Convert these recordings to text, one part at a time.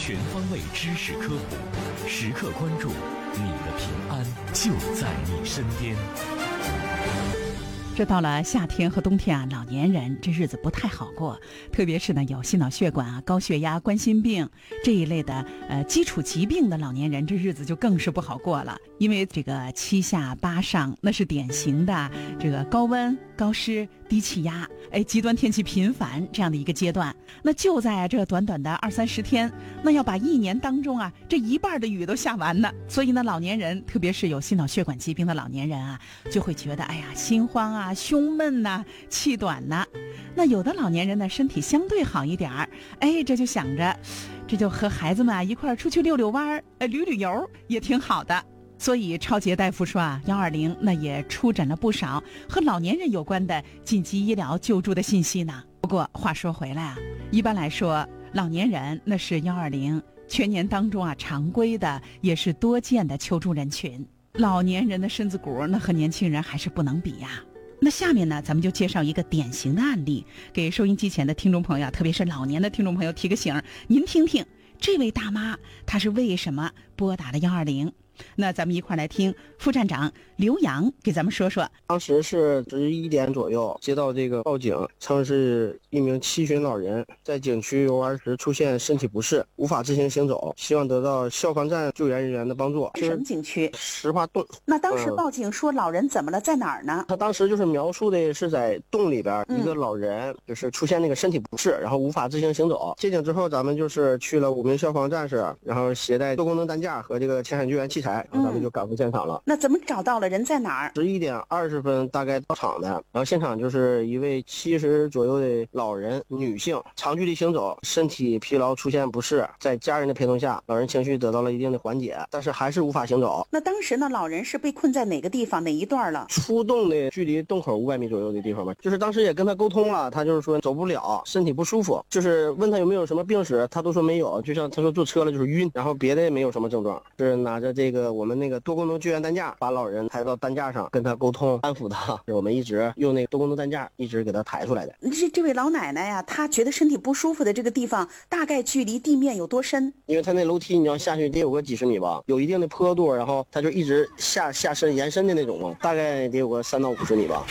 全方位知识科普，时刻关注你的平安就在你身边。 这到了夏天和冬天啊，老年人这日子不太好过，特别是呢有心脑血管啊、高血压、冠心病这一类的基础疾病的老年人，这日子就更是不好过了。因为这个七下八上，那是典型的这个高温、高湿、低气压，极端天气频繁这样的一个阶段。那就在这短短的20-30天，那要把一年当中啊这一半的雨都下完呢。所以呢，老年人，特别是有心脑血管疾病的老年人啊，就会觉得心慌啊、胸闷呐、气短呐。那有的老年人呢，身体相对好一点儿，这就想着，这就和孩子们啊一块儿出去溜溜弯儿，旅旅游也挺好的。所以超杰大夫说啊，120那也出诊了不少和老年人有关的紧急医疗救助的信息呢。不过话说回来啊，一般来说，老年人那是120全年当中啊常规的也是多见的求助人群。老年人的身子骨那和年轻人还是不能比呀。那下面呢，咱们就介绍一个典型的案例，给收音机前的听众朋友，特别是老年的听众朋友提个醒，您听听这位大妈她是为什么拨打了120。那咱们一块来听副站长刘洋给咱们说说。 当时是11点左右接到这个报警，称是一名七旬老人在景区游玩时出现身体不适，无法自行行走，希望得到消防站救援人员的帮助。 什么景区？ 石化洞。 那当时报警说老人怎么了，在哪儿呢？ 他当时就是描述的是在洞里边，一个老人就是出现那个身体不适，然后无法自行行走。接警之后，咱们就是去了5名消防战士，然后携带多功能担架和这个浅海救援器材，然后咱们就赶赴现场了。 那怎么找到了人在哪儿 ？11点20分大概到场的，然后现场就是一位70左右的老人，女性，长距离行走，身体疲劳出现不适，在家人的陪同下，老人情绪得到了一定的缓解，但是还是无法行走。 那当时呢，老人是被困在哪个地方哪一段了？ 出洞的距离洞口500米左右的地方吧。就是当时也跟他沟通了，他就是说走不了，身体不舒服，就是问他有没有什么病史，他都说没有，就像他说坐车了就是晕，然后别的也没有什么症状，是拿着这个我们那个多功能救援担架把老人抬到担架上，跟他沟通安抚他，我们一直用那个多功能担架一直给他抬出来的。 这位老奶奶呀，她觉得身体不舒服的这个地方大概距离地面有多深？ 因为他那楼梯你要下去得有个几十米吧，有一定的坡度，然后他就一直下深延伸的那种，大概得有个3到50米吧。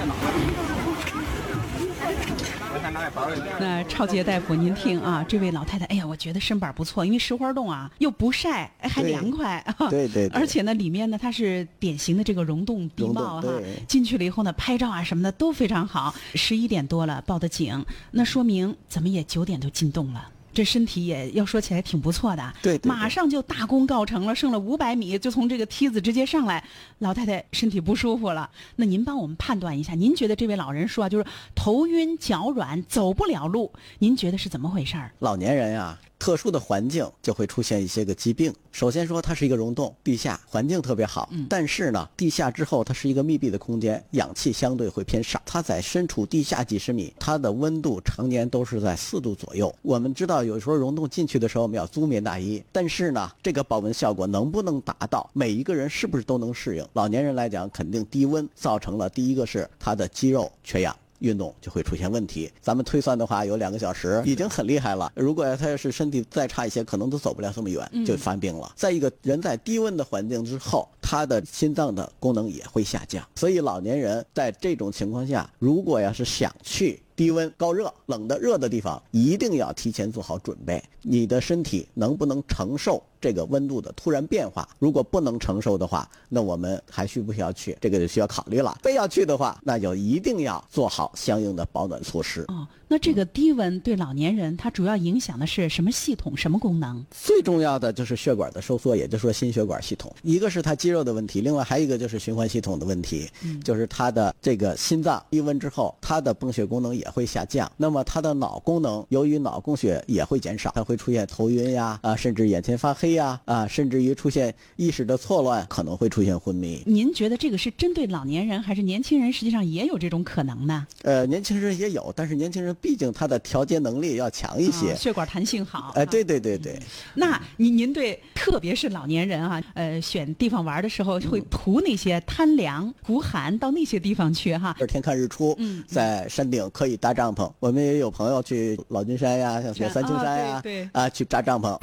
那超杰大夫您听啊，这位老太太，我觉得身板不错，因为石花洞啊又不晒，还凉快。 对， 而且呢里面呢它是典型的这个溶洞地貌进去了以后呢拍照啊什么的都非常好。11点多了报的警，那说明咱们也9点就进洞了。这身体也要说起来挺不错的， 对， 马上就大功告成了，剩了500米就从这个梯子直接上来。老太太身体不舒服了，那您帮我们判断一下，您觉得这位老人说就是头晕脚软走不了路，您觉得是怎么回事？ 老年人呀，特殊的环境就会出现一些个疾病。首先说它是一个溶洞，地下环境特别好，但是呢地下之后它是一个密闭的空间，氧气相对会偏少，它在身处地下几十米，它的温度常年都是在4度左右。我们知道有时候溶洞进去的时候我们要租棉大衣，但是呢这个保温效果能不能达到，每一个人是不是都能适应？老年人来讲，肯定低温造成了第一个是他的肌肉缺氧，运动就会出现问题。咱们推算的话有2个小时已经很厉害了，如果他要是身体再差一些，可能都走不了这么远就犯病了。再一个，人在低温的环境之后，他的心脏的功能也会下降，所以老年人在这种情况下，如果要是想去低温高热冷的热的地方，一定要提前做好准备，你的身体能不能承受这个温度的突然变化？如果不能承受的话，那我们还需不需要去，这个就需要考虑了。非要去的话，那就一定要做好相应的保暖措施。 那这个低温对老年人它主要影响的是什么系统什么功能？ 最重要的就是血管的收缩，也就是说心血管系统，一个是他肌肉的问题，另外还有一个就是循环系统的问题，就是他的这个心脏低温之后，他的泵血功能也会下降，那么他的脑功能由于脑供血也会减少，他会出现头晕呀，甚至眼前发黑呀，甚至于出现意识的错乱，可能会出现昏迷。 您觉得这个是针对老年人还是年轻人实际上也有这种可能呢？ 年轻人也有，但是年轻人毕竟他的调节能力要强一些， 血管弹性好。 对。 那您对特别是老年人啊，选地方玩的时候会图那些贪凉孤寒，到那些地方去哈。 天看日出，在山顶可以搭帐篷。我们也有朋友去老君山呀，像三清山呀，去扎帐篷。